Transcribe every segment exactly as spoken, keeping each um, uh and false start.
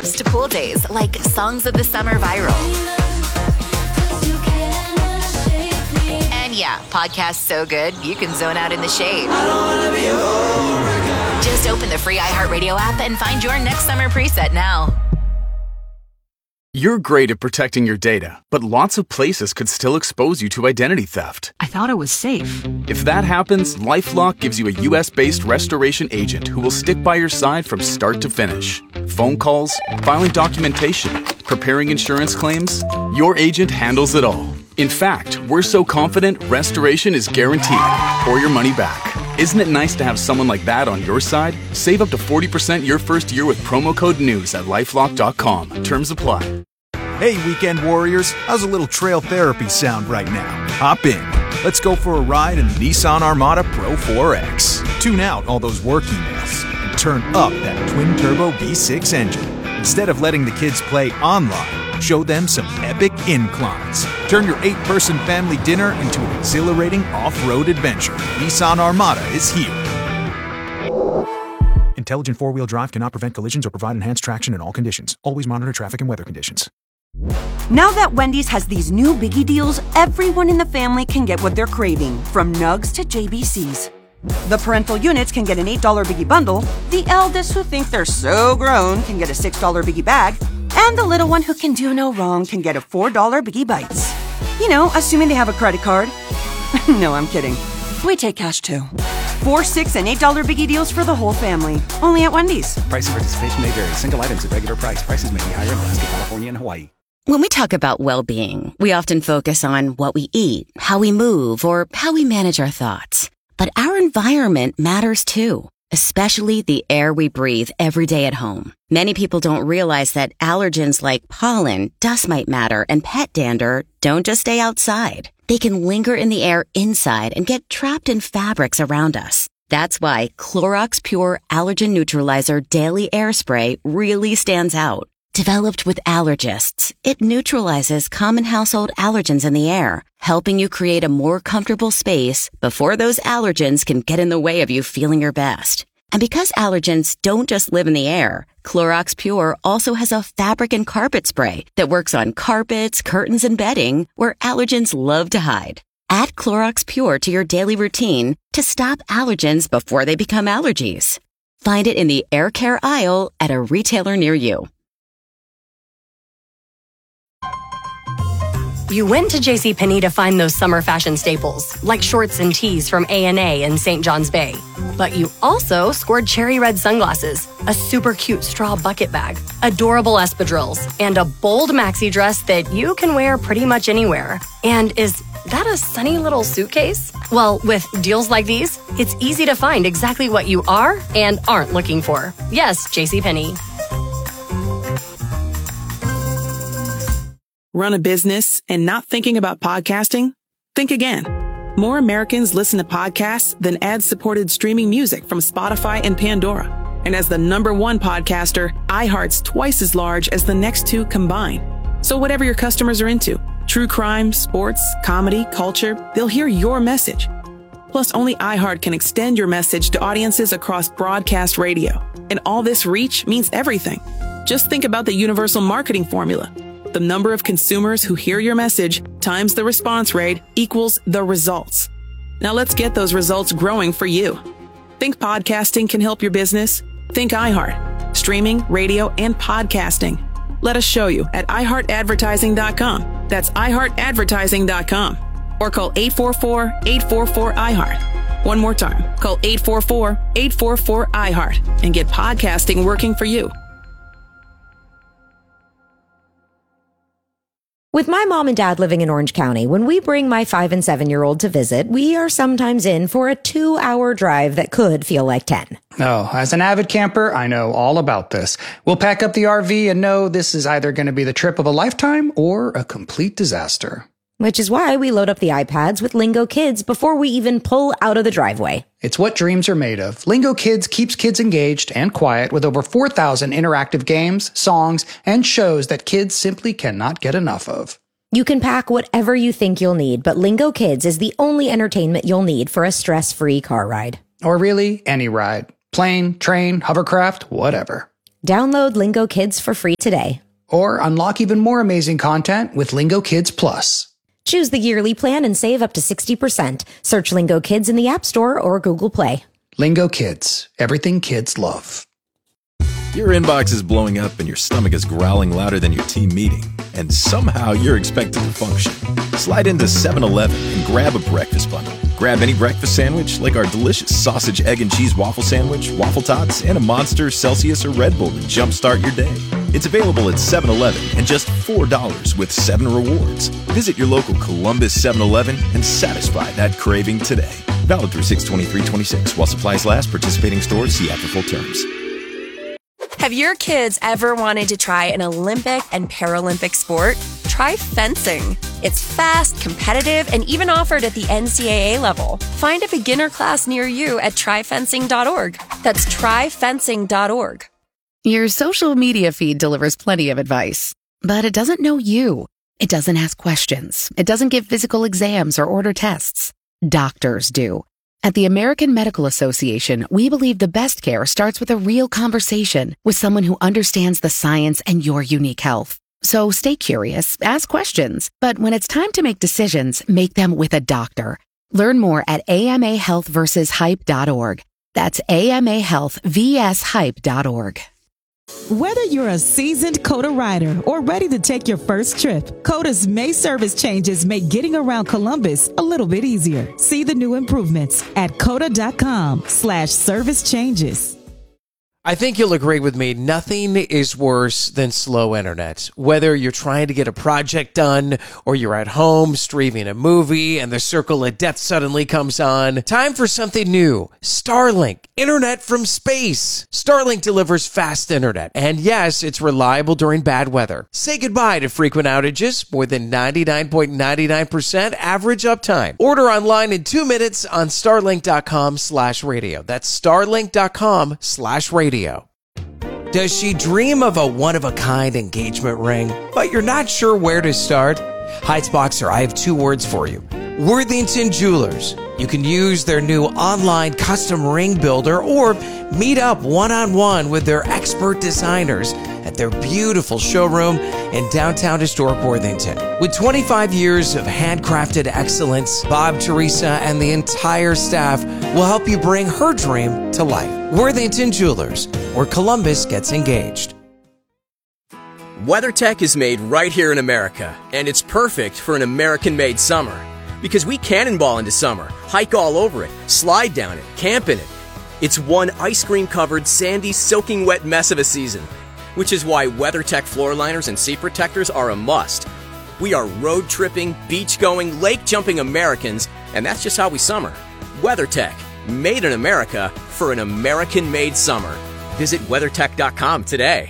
laughs to pool days like Songs of the Summer Viral. And yeah, podcasts so good you can zone out in the shade. Just open the free iHeartRadio app and find your next summer preset now. You're great at protecting your data, but lots of places could still expose you to identity theft. I thought it was safe. If that happens, LifeLock gives you a U S-based restoration agent who will stick by your side from start to finish. Phone calls, filing documentation, preparing insurance claims, your agent handles it all. In fact, we're so confident restoration is guaranteed or your money back. Isn't it nice to have someone like that on your side? Save up to forty percent your first year with promo code NEWS at lifelock dot com. Terms apply. Hey, weekend warriors, how's a little trail therapy sound right now? Hop in. Let's go for a ride in the Nissan Armada Pro four X. Tune out all those work emails and turn up that twin-turbo V six engine. Instead of letting the kids play online, show them some epic inclines. Turn your eight-person family dinner into an exhilarating off-road adventure. Nissan Armada is here. Intelligent four-wheel drive cannot prevent collisions or provide enhanced traction in all conditions. Always monitor traffic and weather conditions. Now that Wendy's has these new biggie deals, everyone in the family can get what they're craving, from nugs to J B Cs. The parental units can get an eight dollar biggie bundle, the eldest who think they're so grown can get a six dollar biggie bag, and the little one who can do no wrong can get a four dollar biggie bites. You know, assuming they have a credit card. No, I'm kidding. We take cash too. Four, six, and eight dollar biggie deals for the whole family. Only at Wendy's. Price and participation may vary. Single items at regular price. Prices may be higher in Alaska, California, and Hawaii. When we talk about well-being, we often focus on what we eat, how we move, or how we manage our thoughts. But our environment matters too, especially the air we breathe every day at home. Many people don't realize that allergens like pollen, dust mite matter, and pet dander don't just stay outside. They can linger in the air inside and get trapped in fabrics around us. That's why Clorox Pure Allergen Neutralizer Daily Air Spray really stands out. Developed with allergists, it neutralizes common household allergens in the air, helping you create a more comfortable space before those allergens can get in the way of you feeling your best. And because allergens don't just live in the air, Clorox Pure also has a fabric and carpet spray that works on carpets, curtains, and bedding where allergens love to hide. Add Clorox Pure to your daily routine to stop allergens before they become allergies. Find it in the air care aisle at a retailer near you. You went to JCPenney to find those summer fashion staples, like shorts and tees from A and A in Saint John's Bay. But you also scored cherry red sunglasses, a super cute straw bucket bag, adorable espadrilles, and a bold maxi dress that you can wear pretty much anywhere. And is that a sunny little suitcase? Well, with deals like these, it's easy to find exactly what you are and aren't looking for. Yes, JCPenney. Run a business and not thinking about podcasting? Think again. More Americans listen to podcasts than ad-supported streaming music from Spotify and Pandora. And as the number one podcaster, iHeart's twice as large as the next two combined. So whatever your customers are into, true crime, sports, comedy, culture, they'll hear your message. Plus, only iHeart can extend your message to audiences across broadcast radio. And all this reach means everything. Just think about the universal marketing formula. The number of consumers who hear your message times the response rate equals the results. Now let's get those results growing for you. Think podcasting can help your business? Think iHeart. Streaming, radio, and podcasting. Let us show you at i heart advertising dot com. That's i heart advertising dot com. Or call eight four four, eight four four, I heart. One more time. Call eight four four, eight four four, I heart and get podcasting working for you. With my mom and dad living in Orange County, when we bring my five and seven-year-old to visit, we are sometimes in for a two-hour drive that could feel like ten. Oh, as an avid camper, I know all about this. We'll pack up the R V and know this is either going to be the trip of a lifetime or a complete disaster. Which is why we load up the iPads with Lingo Kids before we even pull out of the driveway. It's what dreams are made of. Lingo Kids keeps kids engaged and quiet with over four thousand interactive games, songs, and shows that kids simply cannot get enough of. You can pack whatever you think you'll need, but Lingo Kids is the only entertainment you'll need for a stress-free car ride. Or really, any ride. Plane, train, hovercraft, whatever. Download Lingo Kids for free today. Or unlock even more amazing content with Lingo Kids Plus. Choose the yearly plan and save up to sixty percent. Search Lingo Kids in the App Store or Google Play. Lingo Kids. Everything kids love. Your inbox is blowing up and your stomach is growling louder than your team meeting, and somehow you're expected to function. Slide into seven eleven and grab a breakfast bundle. Grab any breakfast sandwich like our delicious sausage, egg, and cheese waffle sandwich, waffle tots, and a Monster, Celsius, or Red Bull to jumpstart your day. It's available at seven eleven and just four dollars with seven rewards. Visit your local Columbus seven eleven and satisfy that craving today. Valid through six twenty-three twenty-six while supplies last. Participating stores, see app for full terms. Have your kids ever wanted to try an Olympic and Paralympic sport? Try fencing. It's fast, competitive, and even offered at the N C double A level. Find a beginner class near you at try fencing dot org. That's try fencing dot org. Your social media feed delivers plenty of advice, but it doesn't know you. It doesn't ask questions. It doesn't give physical exams or order tests. Doctors do. At the American Medical Association, we believe the best care starts with a real conversation with someone who understands the science and your unique health. So stay curious, ask questions, but when it's time to make decisions, make them with a doctor. Learn more at A M A health versus hype dot org. That's A M A health versus hype dot org. Whether you're a seasoned COTA rider or ready to take your first trip, COTA's May service changes make getting around Columbus a little bit easier. See the new improvements at cota dot com slash service changes. I think you'll agree with me, nothing is worse than slow internet. Whether you're trying to get a project done or you're at home streaming a movie and the circle of death suddenly comes on, time for something new. Starlink, internet from space. Starlink delivers fast internet. And yes, it's reliable during bad weather. Say goodbye to frequent outages, more than ninety-nine point nine nine percent average uptime. Order online in two minutes on starlink dot com slash radio. That's starlink dot com slash radio. Does she dream of a one-of-a-kind engagement ring, but you're not sure where to start? Heights Boxer, I have two words for you. Worthington Jewelers. You can use their new online custom ring builder or meet up one-on-one with their expert designers at their beautiful showroom in downtown historic Worthington. With twenty-five years of handcrafted excellence, Bob, Teresa, and the entire staff will help you bring her dream to life. Worthington Jewelers, where Columbus gets engaged. WeatherTech is made right here in America, and it's perfect for an American-made summer. Because we cannonball into summer, hike all over it, slide down it, camp in it. It's one ice cream-covered, sandy, soaking wet mess of a season, which is why WeatherTech floor liners and seat protectors are a must. We are road-tripping, beach-going, lake-jumping Americans, and that's just how we summer. WeatherTech, made in America for an American-made summer. Visit weathertech dot com today.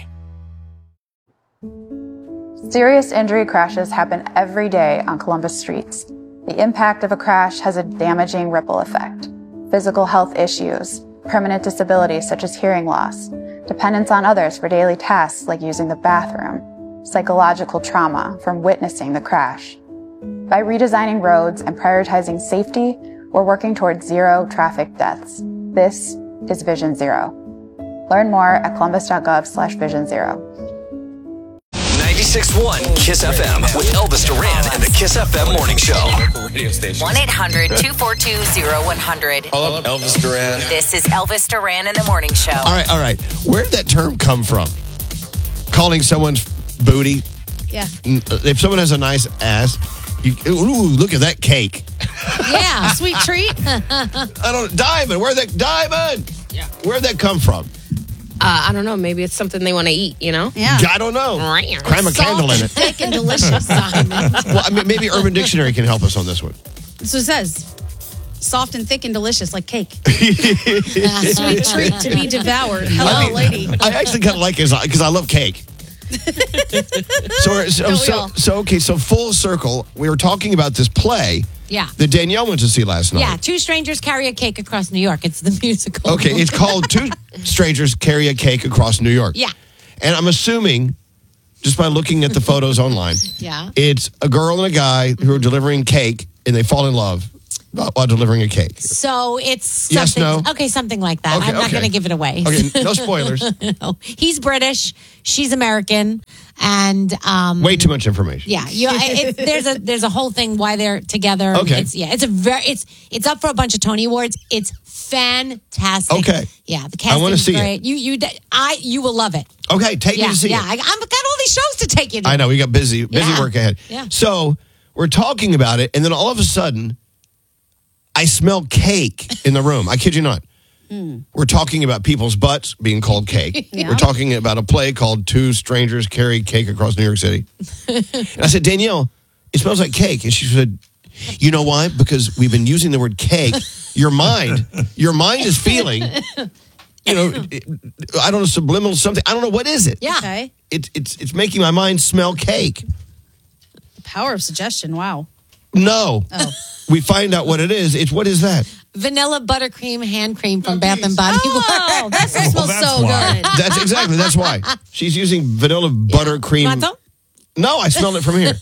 Serious injury crashes happen every day on Columbus streets. The impact of a crash has a damaging ripple effect. Physical health issues, permanent disabilities such as hearing loss, dependence on others for daily tasks like using the bathroom, psychological trauma from witnessing the crash. By redesigning roads and prioritizing safety, we're working towards zero traffic deaths. This is Vision Zero. Learn more at columbus dot gov slash vision zero. ninety-six point one Kiss F M with Elvis Duran and the Kiss F M Morning Show. one eight hundred two four two zero one hundred. Hello, Elvis Duran. This is Elvis Duran in the Morning Show. All right, all right. Where did that term come from? Calling someone's booty? Yeah. If someone has a nice ass, you, ooh, look at that cake. Yeah, sweet treat. I don't, diamond, where'd that, diamond? Yeah. Where'd that come from? Uh, I don't know. Maybe it's something they want to eat, you know? Yeah. I don't know. Cram a candle in it. Thick and delicious. Well, I mean, maybe Urban Dictionary can help us on this one. So it says, soft and thick and delicious like cake. Sweet treat to be devoured. Hello, I mean, lady. I actually kind of like it because I love cake. so, so, so, so, okay, so full circle, we were talking about this play Yeah. that Danielle went to see last night. Yeah, Two Strangers Carry a Cake Across New York. It's the musical. Okay, it's called Two Strangers Carry a Cake Across New York. Yeah. And I'm assuming, just by looking at the photos online, Yeah. it's a girl and a guy who are delivering cake and they fall in love. while, while delivering a cake? So it's Yes, something. no? Okay, something like that. Okay, I'm not okay. going to give it away. Okay, no spoilers. No. He's British. She's American. And um, Way too much information. yeah, you, it, there's a there's a whole thing why they're together. Okay. It's, yeah, it's a very it's it's up for a bunch of Tony Awards. It's fantastic. Okay. Yeah, the I wanna casting's see it. great. You you I you will love it. Okay, take yeah, me to see yeah. it. I, I've got all these shows to take you to. I know we got busy, busy Yeah. work ahead. Yeah. So we're talking about it, and then all of a sudden, I smell cake in the room. I kid you not. Mm. We're talking about people's butts being called cake. Yeah. We're talking about a play called Two Strangers Carry Cake Across New York City. And I said, Danielle, it smells like cake. And she said, you know why? Because we've been using the word cake. Your mind, your mind is feeling, you know, I don't know, subliminal something. I don't know. What is it? Yeah. Okay. It, it's, it's making my mind smell cake. The power of suggestion. Wow. No. Oh. We find out what it is. It's what is that? Vanilla buttercream hand cream from Bath and Body Works. Oh, that smells Well, so why. good. That's exactly. That's why she's using vanilla buttercream. Want No, I smelled it from here.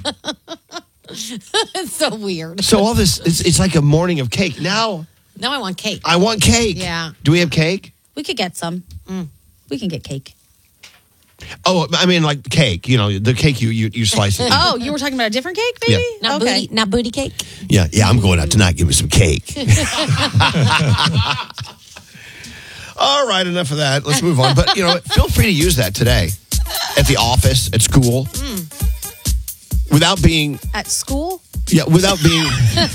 It's so weird. So all this, it's, it's like a morning of cake. Now Now I want cake. I want cake. Yeah. Do we have cake? We could get some. Mm. We can get cake. Oh, I mean, like cake. You know, the cake you you, you slice it. Oh, you were talking about a different cake, maybe? Yeah. Not okay. booty, not booty cake. Yeah, yeah. I'm going out tonight. Give me some cake. All right, enough of that. Let's move on. But you know, what? Feel free to use that today at the office, at school, Mm. without being At school? yeah, without being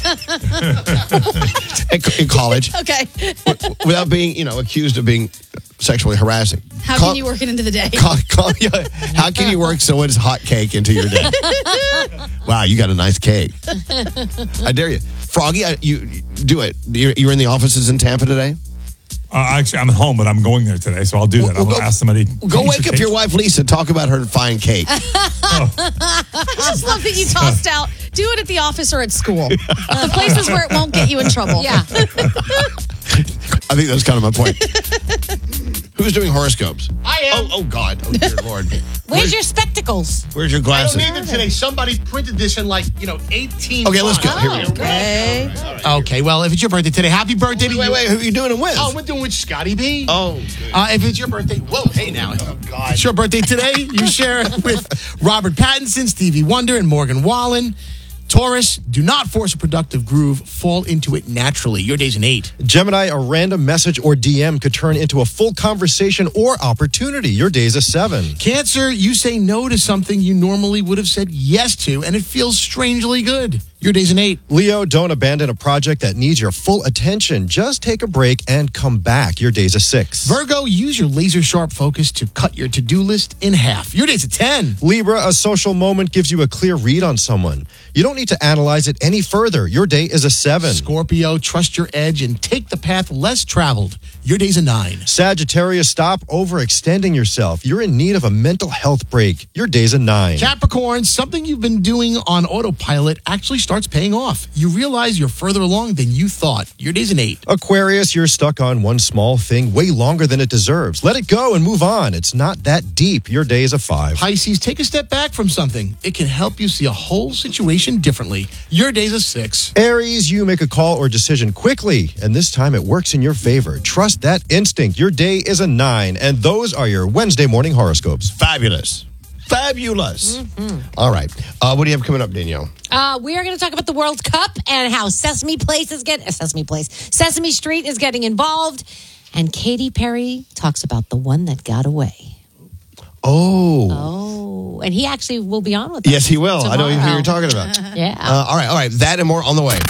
at, in college, Okay. without being you know accused of being sexually harassing. How Call- can you work it into the day? Call, call, yeah. How can you work someone's hot cake into your day? Wow, you got a nice cake. I dare you. Froggy, I, you you do it. You're, you're in the offices in Tampa today? Uh, actually, I'm home, but I'm going there today, so I'll do that. Well, I'll go- ask somebody. Go wake up your wife, Lisa, talk about her fine cake. I just love that you tossed out, do it at the office or at school. The places where it won't get you in trouble. Yeah. I think that's kind of my point. Who's doing horoscopes? I am. Oh, oh God. Oh, dear Lord. Where's your spectacles? Where's your I glasses? don't need them today. Somebody printed this in like, you know, eighteen. Okay, let's go. Here we go. Okay. Okay, well, if it's your birthday today, happy birthday to Wait, you. wait, who are you doing it with? Oh, we're doing with Scotty B. Oh. Uh, if it's your birthday, whoa, hey now. Oh, God. It's your birthday today. You share it with Robert Pattinson, Stevie Wonder, and Morgan Wallen. Taurus, do not force a productive groove. Fall into it naturally. Your day's an eight. Gemini, a random message or D M could turn into a full conversation or opportunity. Your day's a seven. Cancer, you say no to something you normally would have said yes to, and it feels strangely good. Your day's an eight. Leo, don't abandon a project that needs your full attention. Just take a break and come back. Your day's a six. Virgo, use your laser sharp focus to cut your to-do list in half. Your day's a ten. Libra, a social moment gives you a clear read on someone. You don't need to analyze it any further. Your day is a seven. Scorpio, trust your edge and take the path less traveled. Your day's a nine. Sagittarius, stop overextending yourself. You're in need of a mental health break. Your day's a nine. Capricorn, something you've been doing on autopilot actually starts paying off. You realize you're further along than you thought. Your day's an eight. Aquarius, you're stuck on one small thing way longer than it deserves. Let it go and move on. It's not that deep. Your day is a five. Pisces, take a step back from something. It can help you see a whole situation differently. Your day's a six. Aries, you make a call or decision quickly, and this time it works in your favor. Trust that instinct. Your day is a nine, and those are your Wednesday morning horoscopes. Fabulous. Fabulous. Mm-hmm. All right. Uh, what do you have coming up, Danielle? Uh, we are going to talk about the World Cup and how Sesame Place is getting uh, Sesame Place, Sesame Street is getting involved, and Katy Perry talks about the one that got away. Oh. Oh, and he actually will be on with us. Yes, he will. I know who tomorrow. you're talking about. Yeah. Uh, all right. All right. That and more on the way.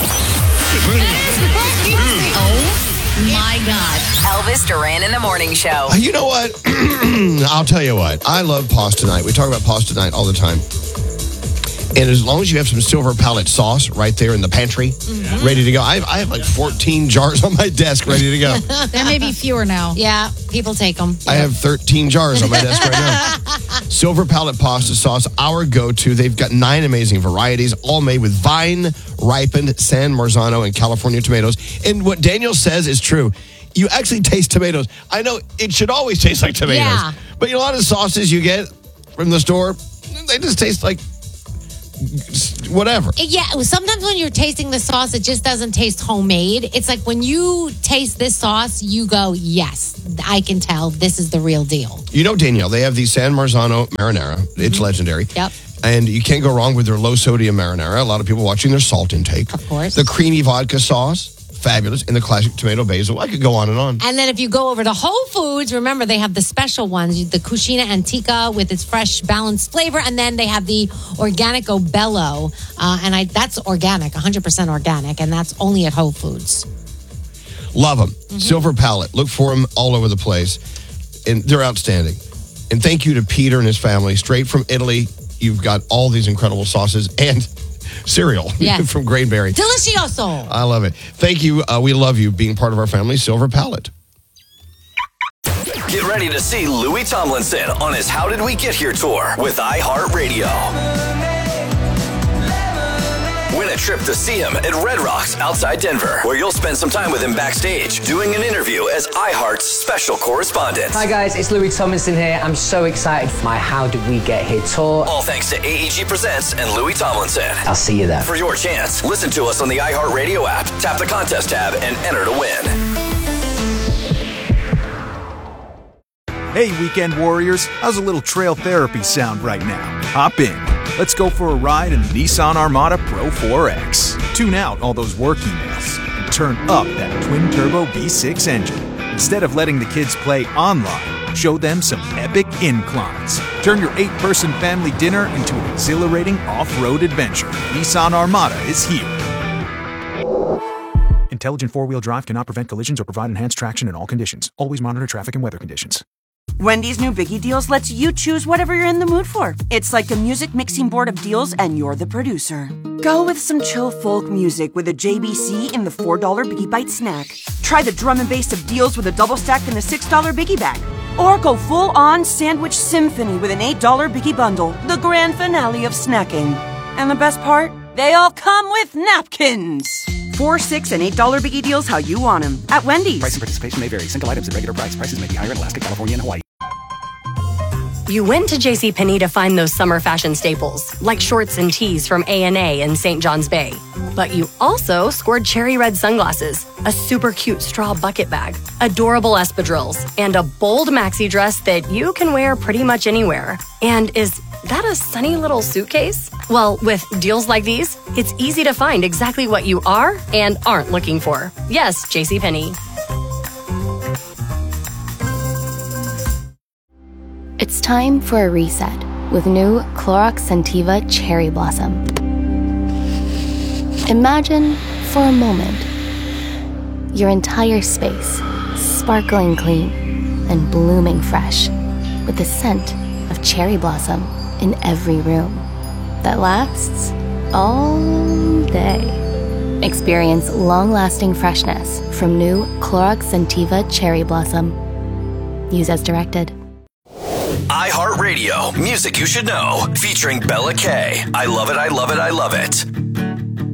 Oh my God. Elvis Duran in the Morning Show. Uh, You know what? I'll tell you what. I love Pasta Night. We talk about Pasta Night all the time. And as long as you have some Silver Palette sauce right there in the pantry, Mm-hmm. ready to go. I, I have like fourteen jars on my desk ready to go. There may be fewer now. Yeah, people take them. I have thirteen jars on my desk right now. Silver Palette pasta sauce, our go-to. They've got nine amazing varieties, all made with vine-ripened San Marzano and California tomatoes. And what Daniel says is true. You actually taste tomatoes. I know it should always taste like tomatoes. Yeah. But you know, a lot of sauces you get from the store, they just taste like whatever. Yeah, sometimes when you're tasting the sauce, it just doesn't taste homemade. It's like when you taste this sauce, you go, yes, I can tell this is the real deal. You know, Danielle, they have the San Marzano marinara. It's mm-hmm. legendary. Yep. And you can't go wrong with their low sodium marinara. A lot of people watching their salt intake. Of course. The creamy vodka sauce. Fabulous. And the classic tomato basil. I could go on and on. And then if you go over to Whole Foods, remember they have the special ones, the Cucina Antica with its fresh, balanced flavor. And then they have the Organico Bello. Uh, and I that's organic, one hundred percent organic. And that's only at Whole Foods. Love them. Mm-hmm. Silver Palette. Look for them all over the place. And they're outstanding. And thank you to Peter and his family. Straight from Italy. You've got all these incredible sauces and cereal yes. from Grainberry. Delicioso. I love it. Thank you. Uh, we love you being part of our family, Silver Palette. Get ready to see Louis Tomlinson on his How Did We Get Here tour with iHeartRadio. Win a trip to see him at Red Rocks outside Denver, where you'll spend some time with him backstage doing an interview as iHeart's special correspondent. Hi guys, it's Louis Tomlinson here. I'm so excited for my How Did We Get Here tour. All thanks to A E G Presents and Louis Tomlinson. I'll see you there. For your chance, listen to us on the iHeartRadio app, tap the contest tab, and enter to win. Hey, weekend warriors, how's a little trail therapy sound right now? Hop in. Let's go for a ride in the Nissan Armada Pro four X. Tune out all those work emails and turn up that twin-turbo V six engine. Instead of letting the kids play online, show them some epic inclines. Turn your eight-person family dinner into an exhilarating off-road adventure. Nissan Armada is here. Intelligent four-wheel drive cannot prevent collisions or provide enhanced traction in all conditions. Always monitor traffic and weather conditions. Wendy's new Biggie Deals lets you choose whatever you're in the mood for. It's like a music mixing board of deals, and you're the producer. Go with some chill folk music with a J B C in the four dollar Biggie Bite snack. Try the drum and bass of deals with a double stack in the six dollar Biggie Bag. Or go full-on sandwich symphony with an eight dollar Biggie Bundle, the grand finale of snacking. And the best part? They all come with napkins. Four, six, and eight dollar Biggie Deals how you want them at Wendy's. Price and participation may vary. Single items at regular price. Prices may be higher in Alaska, California, and Hawaii. You went to JCPenney to find those summer fashion staples, like shorts and tees from A and A in Saint John's Bay. But you also scored cherry red sunglasses, a super cute straw bucket bag, adorable espadrilles, and a bold maxi dress that you can wear pretty much anywhere. And is that a sunny little suitcase? Well, with deals like these, it's easy to find exactly what you are and aren't looking for. Yes, JCPenney. It's time for a reset with new Clorox Scentiva Cherry Blossom. Imagine, for a moment, your entire space sparkling clean and blooming fresh with the scent of cherry blossom in every room that lasts all day. Experience long-lasting freshness from new Clorox Scentiva Cherry Blossom. Use as directed. iHeartRadio, music you should know, featuring Bella K. I love it, I love it, I love it.